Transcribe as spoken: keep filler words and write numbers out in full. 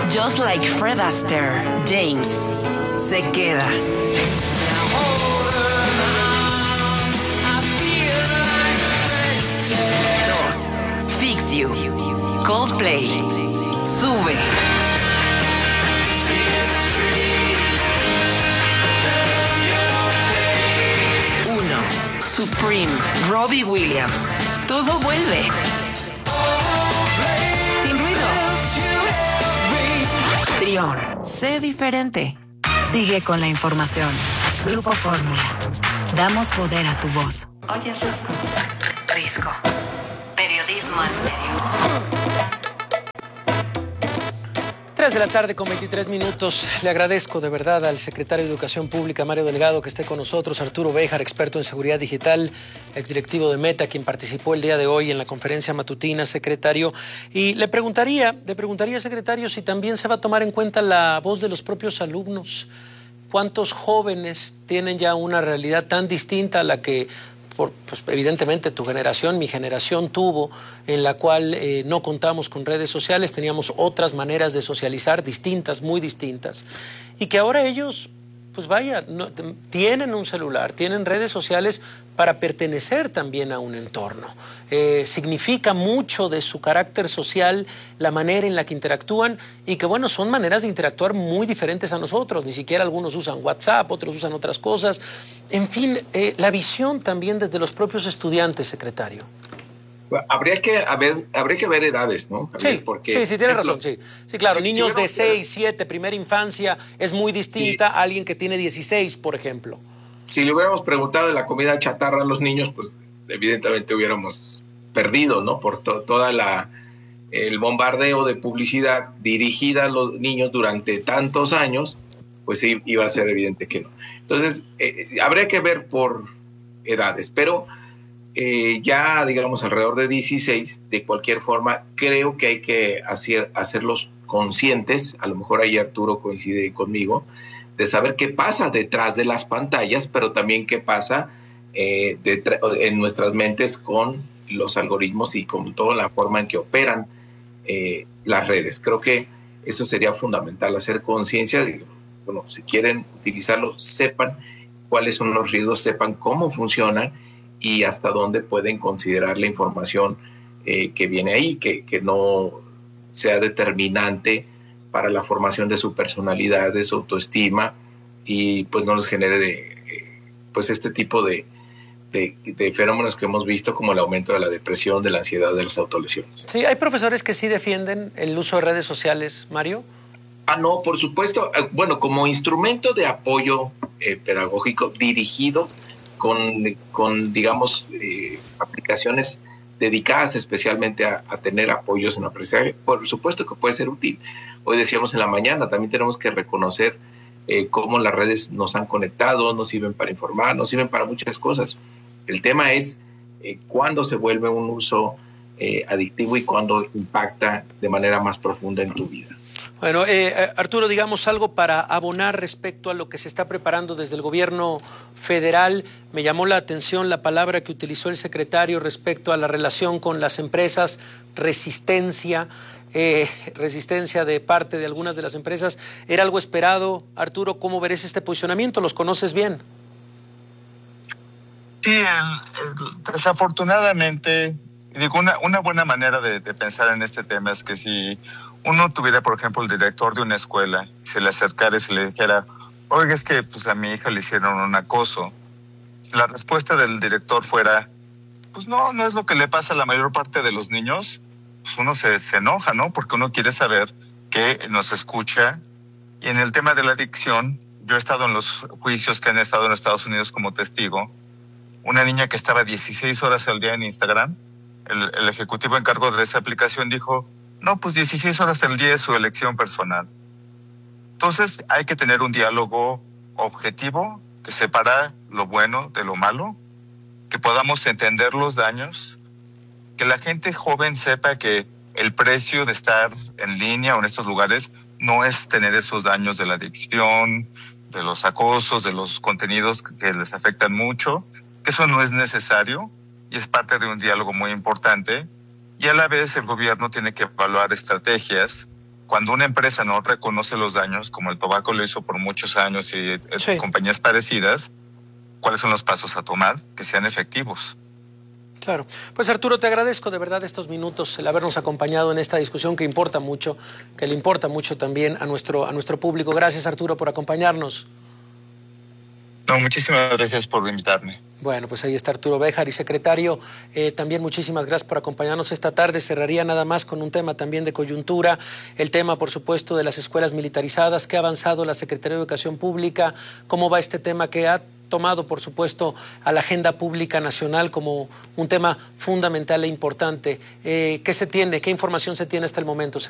Just like Fred Astaire, James se queda. Dos, Fix You. Coldplay, Sube. Uno, Supreme, Robbie Williams. Todo vuelve. Sin ruido. Trión, sé diferente. Sigue con la información. Grupo Fórmula. Damos poder a tu voz. Oye, Risco. Risco. Periodismo en serio. tres de la tarde con veintitrés minutos. Le agradezco de verdad al secretario de Educación Pública, Mario Delgado, que esté con nosotros. Arturo Béjar, experto en seguridad digital, exdirectivo de Meta, quien participó el día de hoy en la conferencia matutina, secretario. Y le preguntaría, le preguntaría, secretario, si también se va a tomar en cuenta la voz de los propios alumnos. ¿Cuántos jóvenes tienen ya una realidad tan distinta a la que, por, pues, evidentemente, tu generación, mi generación tuvo, en la cual eh, no contamos con redes sociales, teníamos otras maneras de socializar, distintas, muy distintas, y que ahora ellos, pues vaya, no, tienen un celular, tienen redes sociales para pertenecer también a un entorno. Eh, significa mucho de su carácter social la manera en la que interactúan y que, bueno, son maneras de interactuar muy diferentes a nosotros. Ni siquiera algunos usan WhatsApp, otros usan otras cosas. En fin, eh, la visión también desde los propios estudiantes, secretario. Habría que haber, habría que ver edades, ¿no? Sí, porque, sí, sí, tiene razón, sí. Sí, claro, sí, niños sí, de seis, siete, primera infancia, es muy distinta sí. a alguien que tiene dieciséis, por ejemplo. Si le hubiéramos preguntado de la comida chatarra a los niños, pues evidentemente hubiéramos perdido, ¿no? Por to toda la el bombardeo de publicidad dirigida a los niños durante tantos años, pues sí, iba a ser evidente que no. Entonces, eh, habría que ver por edades, pero eh, ya, digamos, alrededor de dieciséis, de cualquier forma, creo que hay que hacer, hacerlos conscientes, a lo mejor ahí Arturo coincide conmigo, de saber qué pasa detrás de las pantallas, pero también qué pasa eh, en nuestras mentes con los algoritmos y con toda la forma en que operan eh, las redes. Creo que eso sería fundamental, hacer conciencia de, bueno, si quieren utilizarlo, sepan cuáles son los riesgos, sepan cómo funcionan y hasta dónde pueden considerar la información eh, que viene ahí, que, que no sea determinante para la formación de su personalidad, de su autoestima, y pues no les genere de, pues este tipo de, de, de fenómenos que hemos visto, como el aumento de la depresión, de la ansiedad, de las autolesiones. Sí, ¿hay profesores que sí defienden el uso de redes sociales, Mario? Ah, no, por supuesto. Bueno, como instrumento de apoyo eh, pedagógico dirigido con, con digamos, eh, aplicaciones dedicadas especialmente a, a tener apoyos en aprendizaje, por supuesto que puede ser útil. Hoy decíamos en la mañana, también tenemos que reconocer eh, cómo las redes nos han conectado, nos sirven para informar, nos sirven para muchas cosas. El tema es eh, cuándo se vuelve un uso eh, adictivo y cuándo impacta de manera más profunda en tu vida. Bueno, eh, Arturo, digamos algo para abonar respecto a lo que se está preparando desde el gobierno federal. Me llamó la atención la palabra que utilizó el secretario respecto a la relación con las empresas, resistencia, eh, resistencia de parte de algunas de las empresas. ¿Era algo esperado, Arturo? ¿Cómo ves este posicionamiento? ¿Los conoces bien? Sí, el, el, desafortunadamente, digo, una, una buena manera de, de pensar en este tema es que si uno tuviera, por ejemplo, el director de una escuela, se le acercara y se le dijera, oiga, es que pues a mi hija le hicieron un acoso, la respuesta del director fuera, pues no, no es lo que le pasa a la mayor parte de los niños, pues uno se, se enoja, ¿no? Porque uno quiere saber que nos escucha. Y en el tema de la adicción, yo he estado en los juicios que han estado en Estados Unidos como testigo. Una niña que estaba dieciséis horas al día en Instagram, el, el ejecutivo encargado de esa aplicación dijo, no, pues dieciséis horas al día es su elección personal. Entonces hay que tener un diálogo objetivo que separa lo bueno de lo malo, que podamos entender los daños, que la gente joven sepa que el precio de estar en línea o en estos lugares no es tener esos daños de la adicción, de los acosos, de los contenidos que les afectan mucho, que eso no es necesario y es parte de un diálogo muy importante. Y a la vez el gobierno tiene que evaluar estrategias cuando una empresa no reconoce los daños, como el Tobacco lo hizo por muchos años y sí. compañías parecidas, ¿cuáles son los pasos a tomar que sean efectivos? Claro. Pues Arturo, te agradezco de verdad estos minutos, el habernos acompañado en esta discusión que importa mucho, que le importa mucho también a nuestro, a nuestro público. Gracias, Arturo, por acompañarnos. No, muchísimas gracias por invitarme. Bueno, pues ahí está Arturo Béjar y secretario, eh, también muchísimas gracias por acompañarnos esta tarde. Cerraría nada más con un tema también de coyuntura, el tema, por supuesto, de las escuelas militarizadas. ¿Qué ha avanzado la Secretaría de Educación Pública? ¿Cómo va este tema que ha tomado, por supuesto, a la agenda pública nacional como un tema fundamental e importante? Eh, ¿Qué se tiene? ¿Qué información se tiene hasta el momento?